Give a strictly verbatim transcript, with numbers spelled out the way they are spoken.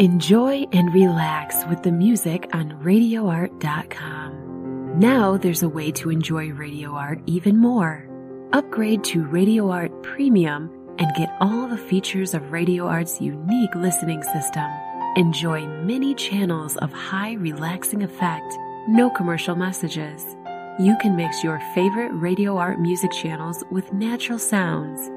Enjoy and relax with the music on radio art dot com. Now there's a way to enjoy Radio Art even more. Upgrade to Radio Art Premium and get all the features of Radio Art's unique listening system. Enjoy many channels of high relaxing effect, no commercial messages. You can mix your favorite Radio Art music channels with natural sounds